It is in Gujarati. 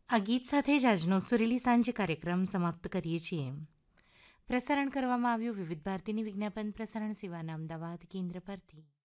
આ ગીત સાથે જ આજનો સુરીલી સાંજ કાર્યક્રમ સમાપ્ત કરીએ છીએ. પ્રસારણ કરવામાં આવ્યું વિવિધ ભારતીની વિજ્ઞાપન પ્રસારણ સેવાના અમદાવાદ કેન્દ્ર પરથી.